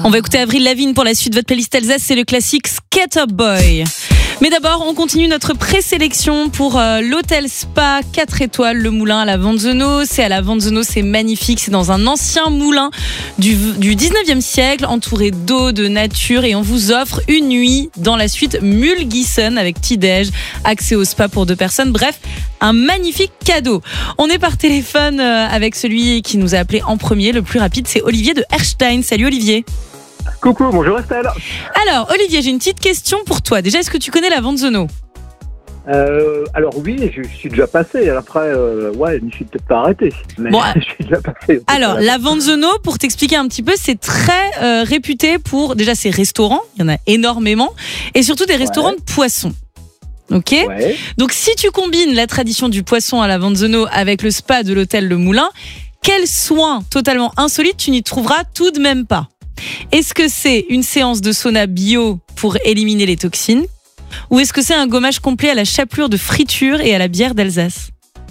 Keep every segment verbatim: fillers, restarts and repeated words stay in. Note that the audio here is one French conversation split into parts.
On va écouter Avril Lavigne pour la suite de votre playlist Alsace, c'est le classique Skater Boy. Mais d'abord, on continue notre présélection pour euh, l'hôtel spa quatre étoiles, le moulin à la Vanzeno. C'est à la Vanzeno, c'est magnifique. C'est dans un ancien moulin du, du dix-neuvième siècle, entouré d'eau, de nature. Et on vous offre une nuit dans la suite Mulgissen avec petit-déj, accès au spa pour deux personnes. Bref, un magnifique cadeau. On est par téléphone euh, avec celui qui nous a appelé en premier, le plus rapide, c'est Olivier de Erstein. Salut Olivier. Coucou, bonjour Estelle. Alors Olivier, j'ai une petite question pour toi. Déjà, est-ce que tu connais la Vanzeno ? Euh, alors oui, je suis déjà passé. Après, euh, ouais, je ne suis peut-être pas arrêté. Mais bon, je suis déjà passé. Alors, la Vanzeno, pour t'expliquer un petit peu, c'est très euh, réputé pour déjà ses restaurants. Il y en a énormément, et surtout des restaurants ouais. de poissons. Ok. Ouais. Donc, si tu combines la tradition du poisson à la Vanzeno avec le spa de l'hôtel Le Moulin, quel soin totalement insolite tu n'y trouveras tout de même pas. Est-ce que c'est une séance de sauna bio pour éliminer les toxines, ou est-ce que c'est un gommage complet à la chapelure de friture et à la bière d'Alsace ?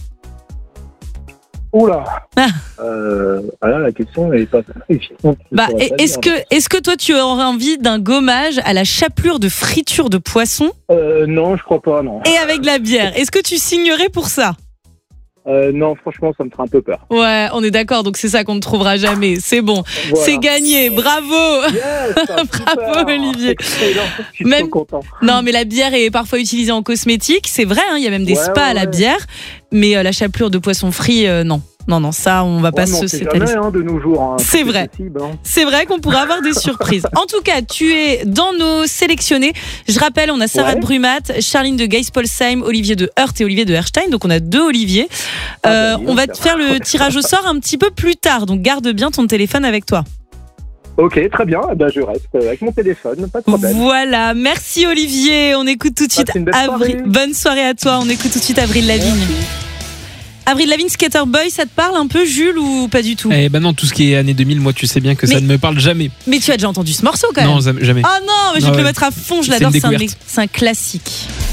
Oula. Ah. Euh, alors la question n'est pas très évidente. Bah, est-ce que, est-ce que toi tu aurais envie d'un gommage à la chapelure de friture de poisson ? euh, Non, je crois pas, non. Et avec de la bière. Est-ce que tu signerais pour ça ? Euh, non, franchement, ça me ferait un peu peur. Ouais, on est d'accord, donc c'est ça qu'on ne trouvera jamais. C'est bon, voilà. C'est gagné, bravo. Yes, bravo Olivier. Excellent, je suis même... trop content. Non, mais la bière est parfois utilisée en cosmétique, c'est vrai, il hein, y a même des ouais, spas ouais, à la ouais. bière, mais euh, la chapelure de poisson frit, euh, non. Non, non, ça, on va ouais, pas se s'étaler. Hein, de nos jours. Hein, c'est vrai. Possible, hein. C'est vrai qu'on pourrait avoir des surprises. En tout cas, tu es dans nos sélectionnés. Je rappelle, on a Sarah ouais. de Brumat, Charline de Geispolsheim, Olivier de Heurt et Olivier de Erstein. Donc, on a deux Olivier. Ah, euh, bah, on va te faire le tirage au sort un petit peu plus tard. Donc, garde bien ton téléphone avec toi. Ok, très bien. Eh ben, je reste avec mon téléphone, pas de problème. Voilà. Merci Olivier. On écoute tout de suite Avril. Bonne soirée à toi. On écoute tout de suite Avril Lavigne. Merci. Avril Lavigne, Skater Boy, ça te parle un peu, Jules, ou pas du tout ? Eh ben non, tout ce qui est années deux mille, moi tu sais bien que mais, ça ne me parle jamais. Mais tu as déjà entendu ce morceau quand même ? Non, jamais. Ah non, mais je vais non, te ouais. le mettre à fond, je l'adore, c'est un, c'est un classique.